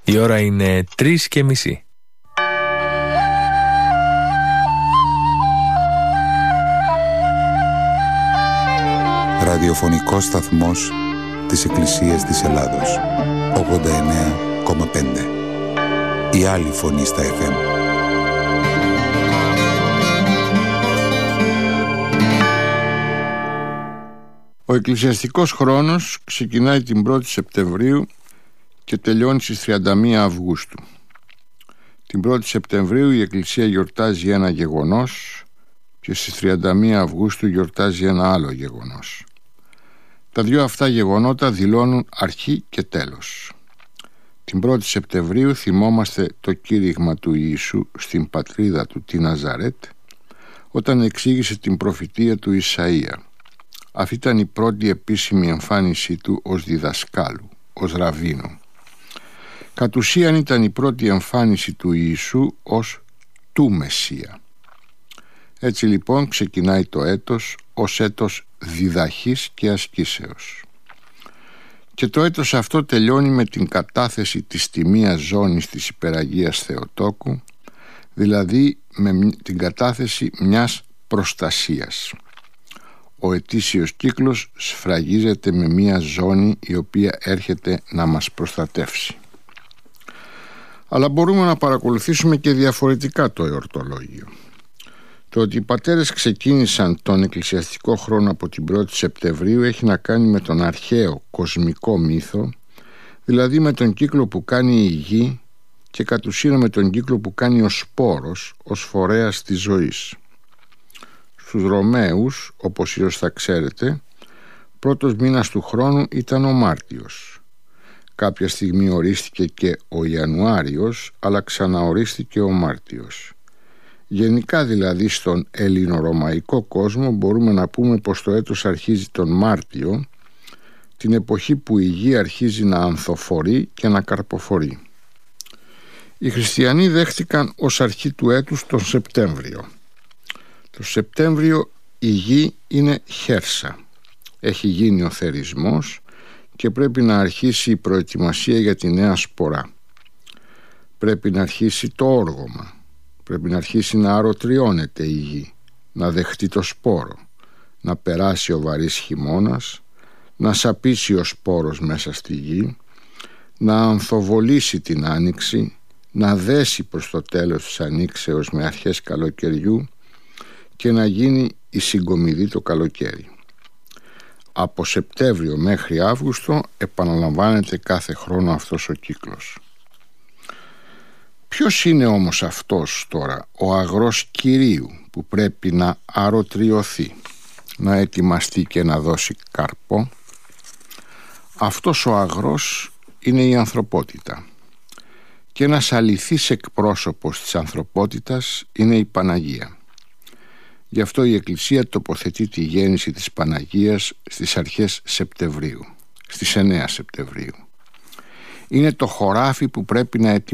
Η ώρα είναι 3:30. Ραδιοφωνικός σταθμός της Εκκλησίας της Ελλάδος. 89,5. Η άλλη φωνή στα FM. Ο εκκλησιαστικός χρόνος ξεκινάει την 1η Σεπτεμβρίου και τελειώνει στις 31 Αυγούστου. Την 1η Σεπτεμβρίου η Εκκλησία γιορτάζει ένα γεγονός και στις 31 Αυγούστου γιορτάζει ένα άλλο γεγονός. Τα δύο αυτά γεγονότα δηλώνουν αρχή και τέλος. Την 1η Σεπτεμβρίου θυμόμαστε το κήρυγμα του Ιησού στην πατρίδα του, τη Ναζαρέτ, όταν εξήγησε την προφητεία του Ισαΐα. Αυτή ήταν η πρώτη επίσημη εμφάνισή του ως διδασκάλου, ως ραββίνου. Κατ' ουσίαν ήταν η πρώτη εμφάνιση του Ιησού ως του Μεσσία. Έτσι λοιπόν ξεκινάει το έτος ως έτος διδαχής και ασκήσεως. Και το έτος αυτό τελειώνει με την κατάθεση της τιμίας ζώνης της Υπεραγίας Θεοτόκου, δηλαδή με την κατάθεση μιας προστασίας. Ο ετήσιος κύκλος σφραγίζεται με μια ζώνη η οποία έρχεται να μας προστατεύσει. Αλλά μπορούμε να παρακολουθήσουμε και διαφορετικά το εορτολόγιο. Το ότι οι πατέρες ξεκίνησαν τον εκκλησιαστικό χρόνο από την 1η Σεπτεμβρίου έχει να κάνει με τον αρχαίο κοσμικό μύθο, δηλαδή με τον κύκλο που κάνει η γη και κατ' ουσίαν με τον κύκλο που κάνει ο σπόρος ως φορέας της ζωής. Στους Ρωμαίους, όπως ίσως θα ξέρετε, πρώτος μήνας του χρόνου ήταν ο Μάρτιος. Κάποια στιγμή ορίστηκε και ο Ιανουάριος, αλλά ξαναορίστηκε ο Μάρτιος. Γενικά δηλαδή στον ελληνορωμαϊκό κόσμο μπορούμε να πούμε πως το έτος αρχίζει τον Μάρτιο, την εποχή που η γη αρχίζει να ανθοφορεί και να καρποφορεί. Οι χριστιανοί δέχτηκαν ως αρχή του έτους τον Σεπτέμβριο. Το Σεπτέμβριο η γη είναι χέρσα. Έχει γίνει ο θερισμός και πρέπει να αρχίσει η προετοιμασία για τη νέα σπορά. Πρέπει να αρχίσει το όργωμα. Πρέπει να αρχίσει να αρωτριώνεται η γη, να δεχτεί το σπόρο, να περάσει ο βαρύς χειμώνας, να σαπίσει ο σπόρος μέσα στη γη, να ανθοβολήσει την άνοιξη, να δέσει προς το τέλος της ανοίξεως με αρχές καλοκαιριού και να γίνει η συγκομιδή το καλοκαίρι. Από Σεπτέμβριο μέχρι Αύγουστο επαναλαμβάνεται κάθε χρόνο αυτός ο κύκλος. Ποιος είναι όμως αυτός τώρα ο αγρός Κυρίου που πρέπει να αρωτριωθεί, να ετοιμαστεί και να δώσει καρπό? Αυτός ο αγρός είναι η ανθρωπότητα και ένας αληθής εκπρόσωπος της ανθρωπότητας είναι η Παναγία. Γι' αυτό η Εκκλησία τοποθετεί τη γέννηση της Παναγίας στις αρχές Σεπτεμβρίου, στις 9 Σεπτεμβρίου. Είναι το χωράφι που πρέπει να ετοιμαστεί